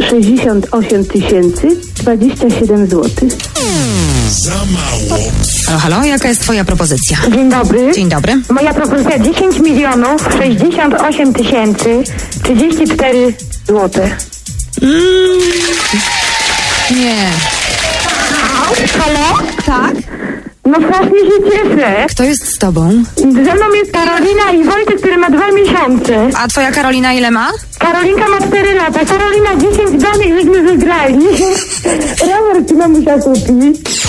68 027 zł. Za mało. Halo, halo, jaka jest twoja propozycja? Dzień dobry. Dzień dobry. Moja propozycja 10 milionów 68 tysięcy 34 zł. Nie. Halo? Tak? No strasznie się cieszę. Kto jest z tobą? Ze mną jest Karolina i Wojtek, który ma 2 miesiące. A twoja Karolina ile ma? Karolinka ma 4 lata. Karolina 10 danych, żeśmy wygrali. Rower ci mamusia kupi.